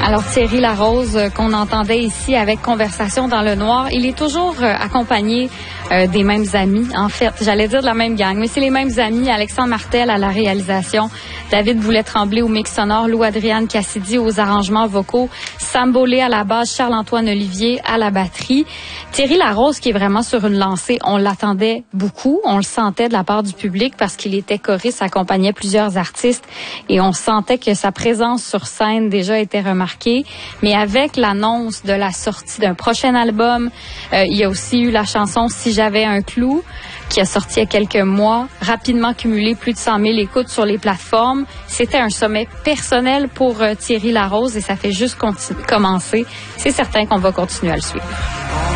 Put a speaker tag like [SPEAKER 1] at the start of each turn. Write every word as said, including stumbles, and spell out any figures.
[SPEAKER 1] Alors Thierry Larose, euh, qu'on entendait ici avec Conversation dans le noir, il est toujours euh, accompagné euh, des mêmes amis. En fait, j'allais dire de la même gang, mais c'est les mêmes amis. Alexandre Martel à la réalisation, David Boulet-Tremblay au mix sonore, Lou-Adrienne Cassidy aux arrangements vocaux, Sam Bolé à la base, Charles-Antoine Olivier à la batterie. Thierry Larose qui est vraiment sur une lancée, on l'attendait beaucoup, on le sentait de la part du public parce qu'il était choriste, accompagnait plusieurs artistes et on sentait que sa présence sur scène déjà était remarquée. Mais avec l'annonce de la sortie d'un prochain album, euh, il y a aussi eu la chanson « Si j'avais un clou » qui a sorti il y a quelques mois, rapidement cumulé plus de cent mille écoutes sur les plateformes. C'était un sommet personnel pour euh, Thierry Larose et ça fait juste continu- commencer. C'est certain qu'on va continuer à le suivre.